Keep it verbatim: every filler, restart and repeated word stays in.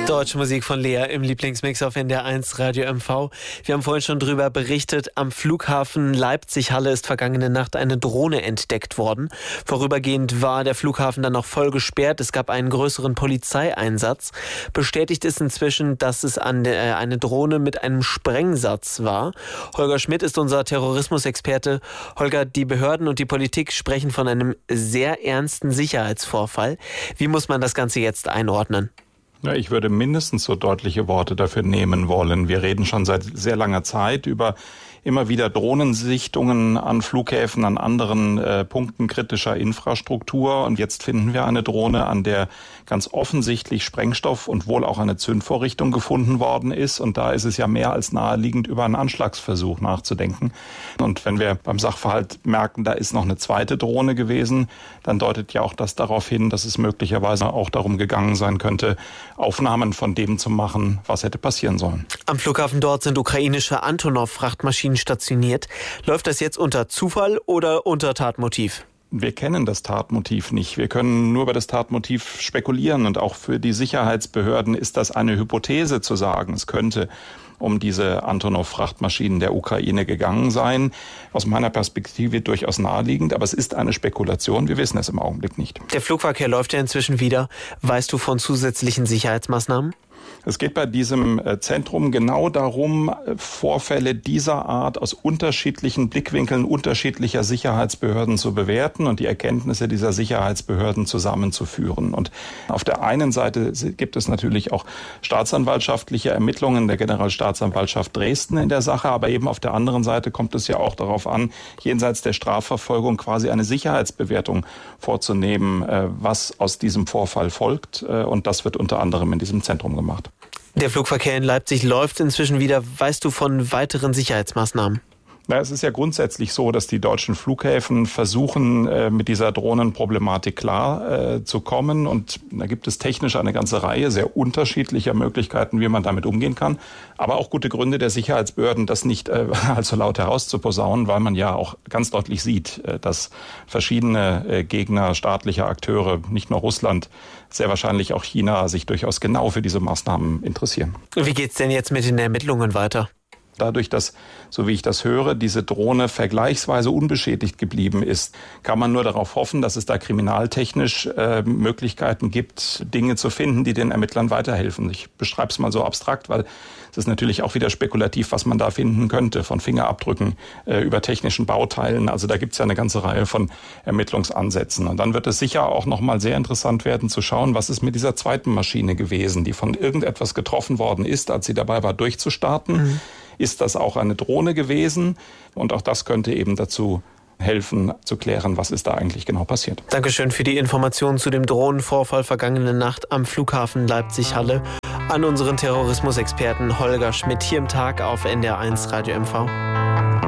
Deutsche Musik von Lea im Lieblingsmix auf N D R eins Radio M V. Wir haben vorhin schon drüber berichtet, am Flughafen Leipzig-Halle ist vergangene Nacht eine Drohne entdeckt worden. Vorübergehend war der Flughafen dann noch voll gesperrt. Es gab einen größeren Polizeieinsatz. Bestätigt ist inzwischen, dass es eine Drohne mit einem Sprengsatz war. Holger Schmidt ist unser Terrorismusexperte. Holger, die Behörden und die Politik sprechen von einem sehr ernsten Sicherheitsvorfall. Wie muss man das Ganze jetzt einordnen? Ja, ich würde mindestens so deutliche Worte dafür nehmen wollen. Wir reden schon seit sehr langer Zeit über immer wieder Drohnensichtungen an Flughäfen, an anderen äh, Punkten kritischer Infrastruktur. Und jetzt finden wir eine Drohne, an der ganz offensichtlich Sprengstoff und wohl auch eine Zündvorrichtung gefunden worden ist. Und da ist es ja mehr als naheliegend, über einen Anschlagsversuch nachzudenken. Und wenn wir beim Sachverhalt merken, da ist noch eine zweite Drohne gewesen, dann deutet ja auch das darauf hin, dass es möglicherweise auch darum gegangen sein könnte, Aufnahmen von dem zu machen, was hätte passieren sollen. Am Flughafen dort sind ukrainische Antonov-Frachtmaschinen stationiert. Läuft das jetzt unter Zufall oder unter Tatmotiv? Wir kennen das Tatmotiv nicht. Wir können nur über das Tatmotiv spekulieren. Und auch für die Sicherheitsbehörden ist das eine Hypothese zu sagen. Es könnte um diese Antonov-Frachtmaschinen der Ukraine gegangen sein. Aus meiner Perspektive durchaus naheliegend, aber es ist eine Spekulation. Wir wissen es im Augenblick nicht. Der Flugverkehr läuft ja inzwischen wieder. Weißt du von zusätzlichen Sicherheitsmaßnahmen? Es geht bei diesem Zentrum genau darum, Vorfälle dieser Art aus unterschiedlichen Blickwinkeln unterschiedlicher Sicherheitsbehörden zu bewerten und die Erkenntnisse dieser Sicherheitsbehörden zusammenzuführen. Und auf der einen Seite gibt es natürlich auch staatsanwaltschaftliche Ermittlungen der Generalstaatsanwaltschaft Dresden in der Sache, aber eben auf der anderen Seite kommt es ja auch darauf an, jenseits der Strafverfolgung quasi eine Sicherheitsbewertung vorzunehmen, was aus diesem Vorfall folgt. Und das wird unter anderem in diesem Zentrum gemacht. Der Flugverkehr in Leipzig läuft inzwischen wieder. Weißt du von weiteren Sicherheitsmaßnahmen? Na, es ist ja grundsätzlich so, dass die deutschen Flughäfen versuchen, äh, mit dieser Drohnenproblematik klar äh, zu kommen. Und da gibt es technisch eine ganze Reihe sehr unterschiedlicher Möglichkeiten, wie man damit umgehen kann. Aber auch gute Gründe der Sicherheitsbehörden, das nicht äh, allzu laut herauszuposaunen, weil man ja auch ganz deutlich sieht, äh, dass verschiedene äh, Gegner staatlicher Akteure, nicht nur Russland, sehr wahrscheinlich auch China, sich durchaus genau für diese Maßnahmen interessieren. Wie geht's denn jetzt mit den Ermittlungen weiter? Dadurch, dass, so wie ich das höre, diese Drohne vergleichsweise unbeschädigt geblieben ist, kann man nur darauf hoffen, dass es da kriminaltechnisch äh, Möglichkeiten gibt, Dinge zu finden, die den Ermittlern weiterhelfen. Ich beschreibe es mal so abstrakt, weil es ist natürlich auch wieder spekulativ, was man da finden könnte, von Fingerabdrücken äh, über technischen Bauteilen. Also da gibt es ja eine ganze Reihe von Ermittlungsansätzen. Und dann wird es sicher auch noch mal sehr interessant werden zu schauen, was ist mit dieser zweiten Maschine gewesen, die von irgendetwas getroffen worden ist, als sie dabei war, durchzustarten. Mhm. Ist das auch eine Drohne gewesen? Und auch das könnte eben dazu helfen, zu klären, was ist da eigentlich genau passiert. Dankeschön für die Informationen zu dem Drohnenvorfall vergangene Nacht am Flughafen Leipzig-Halle an unseren Terrorismusexperten Holger Schmidt hier im Tag auf N D R eins Radio M V.